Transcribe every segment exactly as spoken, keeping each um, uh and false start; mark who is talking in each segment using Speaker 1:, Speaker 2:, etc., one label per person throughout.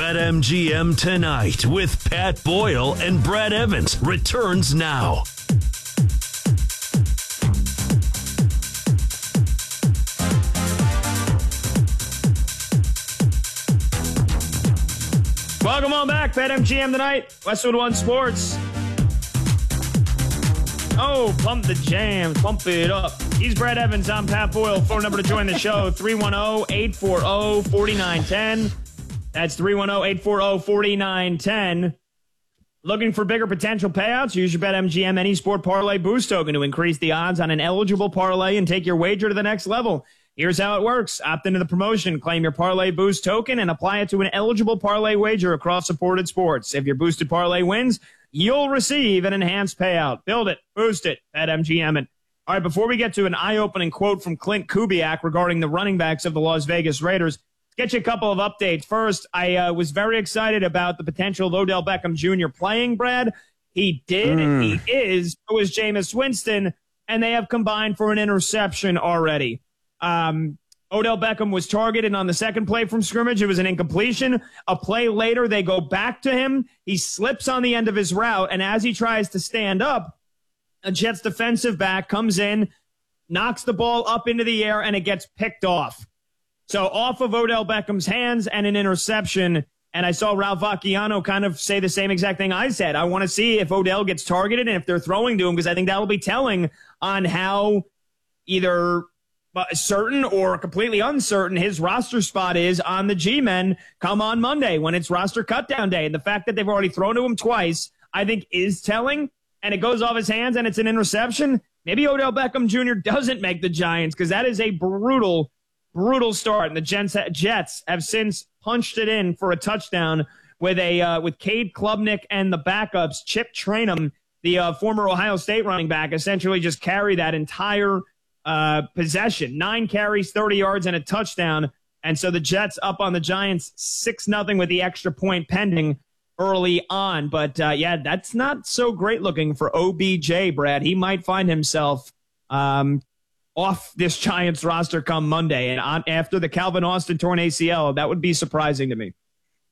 Speaker 1: BetMGM Tonight with Pat Boyle and Brad Evans returns now.
Speaker 2: Welcome on back, BetMGM Tonight, Westwood One Sports. Oh, pump the jam, pump it up. He's Brad Evans, I'm Pat Boyle. Phone number to join the show, three one zero, eight four zero, four nine one zero. That's three one zero, eight four zero, four nine one zero. Looking for bigger potential payouts? Use your BetMGM Any Sport Parlay Boost token to increase the odds on an eligible parlay and take your wager to the next level. Here's how it works. Opt into the promotion, claim your Parlay Boost token, and apply it to an eligible parlay wager across supported sports. If your boosted parlay wins, you'll receive an enhanced payout. Build it, boost it, BetMGM it. All right, before we get to an eye-opening quote from Clint Kubiak regarding the running backs of the Las Vegas Raiders, let's get you a couple of updates. First, I uh, was very excited about the potential of Odell Beckham Junior playing, Brad. He did, mm. he is. So is Jameis Winston, and they have combined for an interception already. Um, Odell Beckham was targeted on the second play from scrimmage. It was an incompletion. A play later, they go back to him. He slips on the end of his route, and as he tries to stand up, a Jets defensive back comes in, knocks the ball up into the air, and it gets picked off. So off of Odell Beckham's hands and an interception. And I saw Ralph Vacchiano kind of say the same exact thing I said. I want to see if Odell gets targeted and if they're throwing to him, because I think that will be telling on how either certain or completely uncertain his roster spot is on the G-Men come on Monday when it's roster cutdown day. And the fact that they've already thrown to him twice, I think, is telling. And it goes off his hands and it's an interception. Maybe Odell Beckham Junior doesn't make the Giants, because that is a brutal, brutal start. And the Jets have since punched it in for a touchdown with a uh, with Cade Klubnik and the backups, Chip Trainum, the uh, former Ohio State running back, essentially just carry that entire uh, possession. Nine carries, thirty yards, and a touchdown. And so the Jets up on the Giants six nothing with the extra point pending early on. But, uh, yeah, that's not so great looking for O B J, Brad. He might find himself um, off this Giants roster come Monday. And on, after the Calvin Austin torn A C L, that would be surprising to me.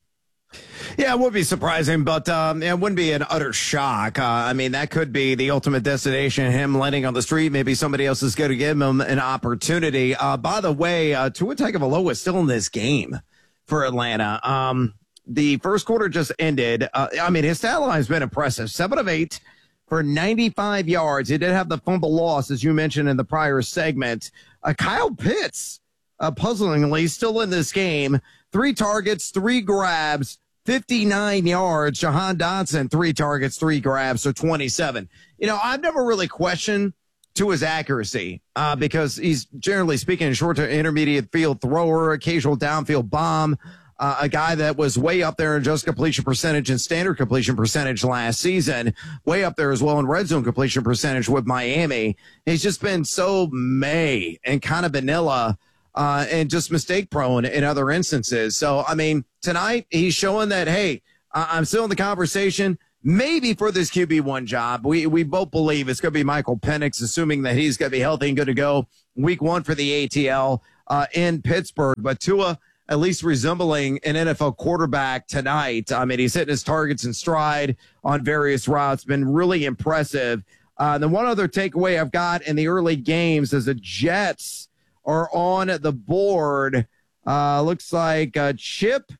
Speaker 3: Yeah, it would be surprising, but um, it wouldn't be an utter shock. Uh, I mean, that could be the ultimate destination, him landing on the street. Maybe somebody else is going to give him an opportunity. Uh, by the way, uh, Tua Tagovailoa is still in this game for Atlanta. Um, the first quarter just ended. Uh, I mean, his stat line has been impressive. Seven of eight for ninety-five yards. He did have the fumble loss, as you mentioned in the prior segment. Uh, Kyle Pitts, uh, puzzlingly, still in this game. Three targets, three grabs, fifty-nine yards. Jahan Dotson, three targets, three grabs, so twenty-seven. You know, I've never really questioned to his accuracy uh, because he's, generally speaking, a short to intermediate field thrower, occasional downfield bomb, uh, a guy that was way up there in just completion percentage and standard completion percentage last season, way up there as well in red zone completion percentage with Miami. He's just been so meh and kind of vanilla Uh, and just mistake prone in other instances. So, I mean, tonight he's showing that, hey, I'm still in the conversation, maybe for this Q B one job. We we both believe it's going to be Michael Penix, assuming that he's going to be healthy and good to go week one for the A T L uh, in Pittsburgh. But Tua, at least resembling an N F L quarterback tonight. I mean, he's hitting his targets in stride on various routes, been really impressive. Uh, the one other takeaway I've got in the early games is the Jets are on the board. Uh, looks like uh, Chip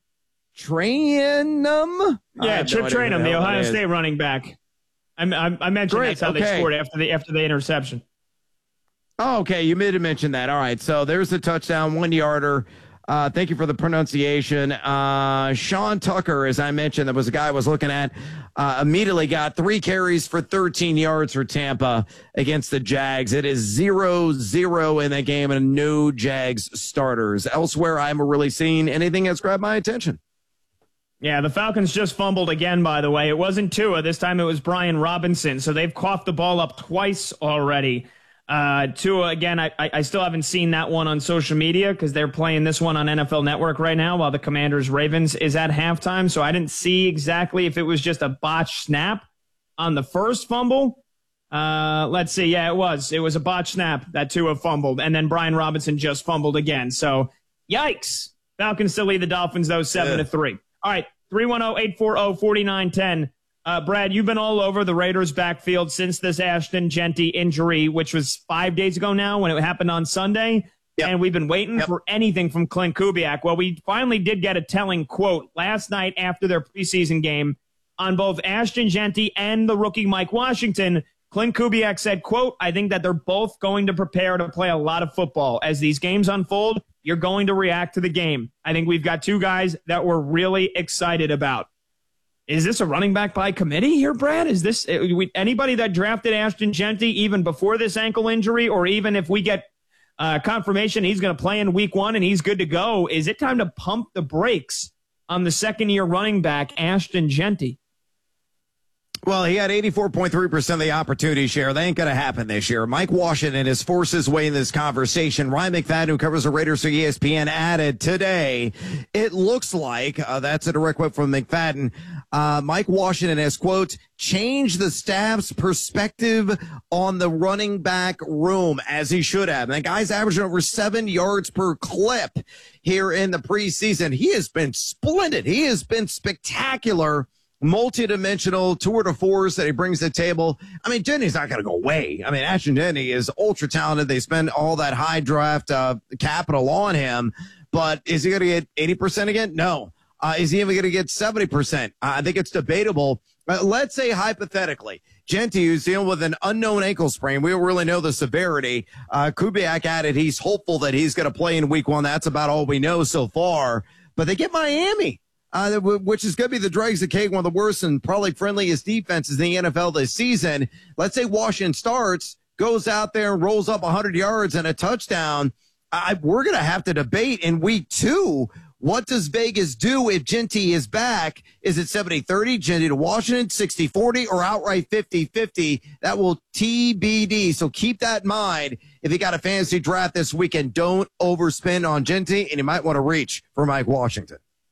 Speaker 3: Trainum.
Speaker 2: Yeah, Chip no Trainum, the Ohio State running back. I, I, I mentioned Great. that's how okay. they scored after the after the interception.
Speaker 3: Oh, okay, you made to mention that. All right, so there's the touchdown, one-yarder. Uh, thank you for the pronunciation. Uh, Sean Tucker, as I mentioned, that was a guy I was looking at, uh, immediately got three carries for thirteen yards for Tampa against the Jags. It is zero zero in that game and no Jags starters. Elsewhere, I haven't really seen anything that's grabbed my attention.
Speaker 2: Yeah, the Falcons just fumbled again, by the way. It wasn't Tua. This time it was Brian Robinson. So they've coughed the ball up twice already. Uh, Tua, again, I, I still haven't seen that one on social media because they're playing this one on N F L Network right now while the Commanders-Ravens is at halftime. So I didn't see exactly if it was just a botched snap on the first fumble. Uh, let's see. Yeah, it was. It was a botched snap that Tua fumbled, and then Brian Robinson just fumbled again. So, yikes. Falcons still lead the Dolphins, though, seven to three. All right, three one zero, eight four zero, four nine one zero. Uh, Brad, you've been all over the Raiders' backfield since this Ashton Jeanty injury, which was five days ago now when it happened on Sunday. Yep. And we've been waiting yep. for anything from Clint Kubiak. Well, we finally did get a telling quote last night after their preseason game on both Ashton Jeanty and the rookie Mike Washington. Clint Kubiak said, quote, I think that they're both going to prepare to play a lot of football. As these games unfold, you're going to react to the game. I think we've got two guys that we're really excited about. Is this a running back by committee here, Brad? Is this anybody that drafted Ashton Jeanty even before this ankle injury, or even if we get uh, confirmation he's going to play in week one and he's good to go, is it time to pump the brakes on the second-year running back, Ashton Jeanty?
Speaker 3: Well, he had eighty-four point three percent of the opportunity share. That ain't going to happen this year. Mike Washington has forced his way in this conversation. Ryan McFadden, who covers the Raiders for E S P N, added today, it looks like, uh, that's a direct quote from McFadden, uh, Mike Washington has, quote, changed the staff's perspective on the running back room, as he should have. And that guy's averaging over seven yards per clip here in the preseason. He has been splendid. He has been spectacular. Multi-dimensional tour de force that he brings to the table. I mean, Jeanty's not going to go away. I mean, Ashton Jeanty is ultra talented. They spend all that high draft uh, capital on him, but is he going to get eighty percent again? No. Uh, is he even going to get seventy percent? Uh, I think it's debatable. Uh, let's say hypothetically, Jeanty, who's dealing with an unknown ankle sprain, we don't really know the severity. Uh, Kubiak added he's hopeful that he's going to play in week one. That's about all we know so far. But they get Miami. Uh, which is going to be the dregs of cake, one of the worst and probably friendliest defenses in the N F L this season. Let's say Washington starts, goes out there and rolls up one hundred yards and a touchdown. I, we're going to have to debate in week two, what does Vegas do if Jeanty is back? Is it seventy thirty, Jeanty to Washington, sixty forty, or outright fifty fifty? That will T B D. So keep that in mind. If you got a fantasy draft this weekend, don't overspend on Jeanty, and you might want to reach for Mike Washington.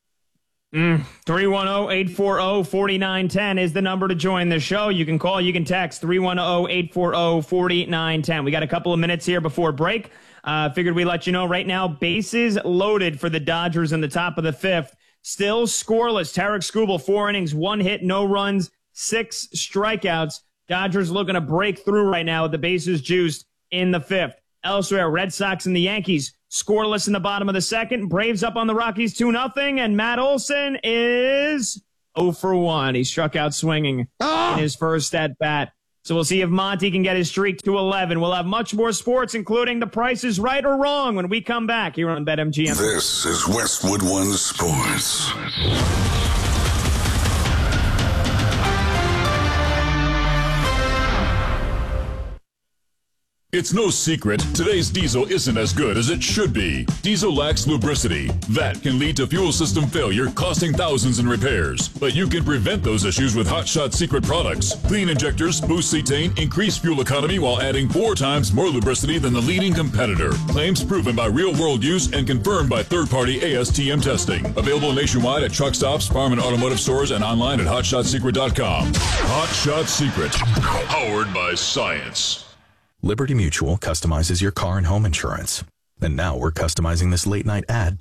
Speaker 2: Mm, three one zero, eight four zero, four nine one zero is the number to join the show. You can call, you can text three one zero, eight four zero, four nine one zero. We got a couple of minutes here before break. Uh, figured we'd let you know right now, bases loaded for the Dodgers in the top of the fifth. Still scoreless. Tarek Skubal, four innings, one hit, no runs, six strikeouts. Dodgers looking to break through right now with the bases juiced in the fifth. Elsewhere, Red Sox and the Yankees scoreless in the bottom of the second. Braves up on the Rockies two nothing, and Matt Olson is oh for one. He struck out swinging oh. in his first at-bat. So we'll see if Monty can get his streak to eleven. We'll have much more sports, including The Price is Right or Wrong, when we come back here on BetMGM.
Speaker 4: This is Westwood One Sports.
Speaker 5: It's no secret, today's diesel isn't as good as it should be. Diesel lacks lubricity. That can lead to fuel system failure, costing thousands in repairs. But you can prevent those issues with Hot Shot Secret products. Clean injectors, boost cetane, increase fuel economy while adding four times more lubricity than the leading competitor. Claims proven by real-world use and confirmed by third-party A S T M testing. Available nationwide at truck stops, farm and automotive stores, and online at hot shot secret dot com. Hot Shot Secret, powered by science.
Speaker 6: Liberty Mutual customizes your car and home insurance. And now we're customizing this late night ad